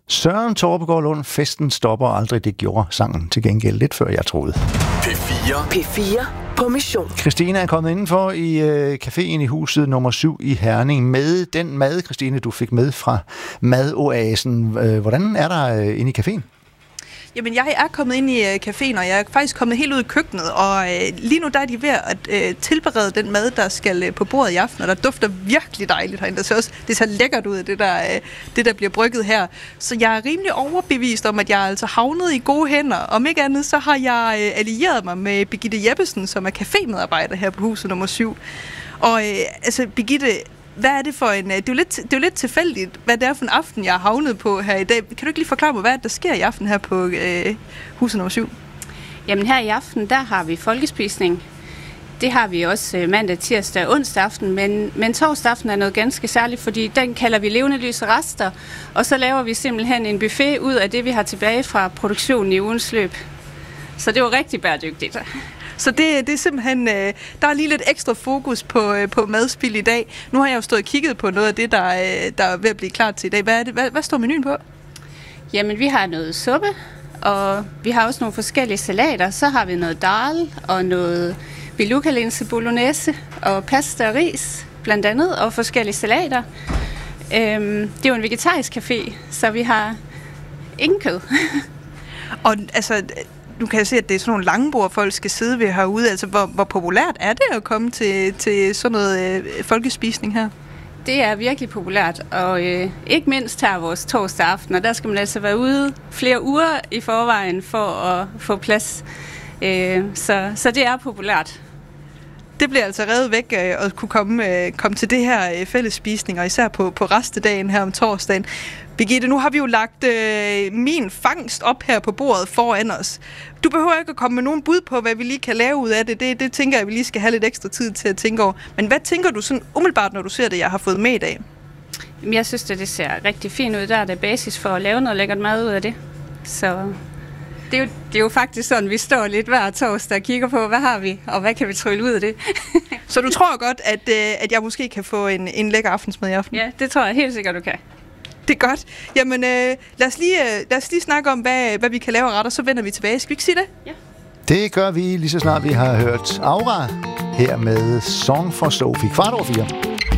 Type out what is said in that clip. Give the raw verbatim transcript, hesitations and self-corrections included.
Søren Torpegaard Lund, festen stopper aldrig, det gjorde sangen til gengæld lidt før jeg troede. P fire. P fire på mission. Christina er kommet indenfor i øh, caféen i huset nummer syv i Herning med den mad, Christine, du fik med fra Madoasen. Øh, hvordan er der øh, inde i caféen? Jamen, jeg er kommet ind i øh, caféen, og jeg er faktisk kommet helt ud i køkkenet, og øh, lige nu der er de ved at øh, tilberede den mad, der skal øh, på bordet i aften, og der dufter virkelig dejligt herinde. Det ser også det ser lækkert ud, det der, øh, det der bliver brygget her. Så jeg er rimelig overbevist om, at jeg er altså havnet i gode hænder. Om ikke andet, så har jeg øh, allieret mig med Birgitte Jeppesen, som er cafémedarbejder her på huset nummer syv. Og øh, altså, Birgitte, hvad er det for en... Det er, jo lidt, det er jo lidt tilfældigt, hvad det er for en aften, jeg har havnet på her i dag. Kan du ikke lige forklare mig, hvad der sker i aften her på øh, huset nummer syv? Jamen her i aften, der har vi folkespisning. Det har vi også mandag, tirsdag og onsdag aften, men, men torsdag aften er noget ganske særligt, fordi den kalder vi levende lyse rester, og så laver vi simpelthen en buffet ud af det, vi har tilbage fra produktionen i ugens løb. Så det var rigtig bæredygtigt. Så det, det er simpelthen, øh, der er lige lidt ekstra fokus på, øh, på madspil i dag. Nu har jeg jo stået og kigget på noget af det, der, øh, der er ved at blive klar til i dag. Hvad, er det, hvad, hvad står menuen på? Jamen, vi har noget suppe, og vi har også nogle forskellige salater. Så har vi noget dal og noget beluga-linse bolognese og pasta og ris, blandt andet, og forskellige salater. Øhm, det er jo en vegetarisk café, så vi har ingen kød. Og altså... Nu kan jeg se, at det er sådan nogle lange bord, folk skal sidde ved herude. Altså, hvor, hvor populært er det at komme til, til sådan noget øh, folkespisning her? Det er virkelig populært, og øh, ikke mindst her vores torsdag aften, og der skal man altså være ude flere uger i forvejen for at få plads. Øh, så, så det er populært. Det bliver altså revet væk øh, at kunne komme, øh, komme til det her øh, fællesspisning, og især på, på restedagen her om torsdagen. Birgitte, nu har vi jo lagt øh, min fangst op her på bordet foran os. Du behøver ikke at komme med nogen bud på, hvad vi lige kan lave ud af det. Det, det tænker jeg, vi lige skal have lidt ekstra tid til at tænke over. Men hvad tænker du sådan umiddelbart, når du ser det, jeg har fået med i dag? Jamen, jeg synes, at det ser rigtig fint ud. Der er det basis for at lave noget lækkert mad ud af det. Så det er, jo, det er jo faktisk sådan, vi står lidt hver torsdag og kigger på, hvad har vi, og hvad kan vi trylle ud af det. Så du tror godt, at, øh, at jeg måske kan få en, en lækker aftensmad i aften? Ja, det tror jeg helt sikkert, du kan. Det er godt. Jamen, øh, lad, os lige, øh, lad os lige snakke om, hvad, hvad vi kan lave af retter, så vender vi tilbage. Skal vi ikke sige det? Ja. Det gør vi lige så snart vi har hørt Aura her med Song for Sophie. Kvart over fire.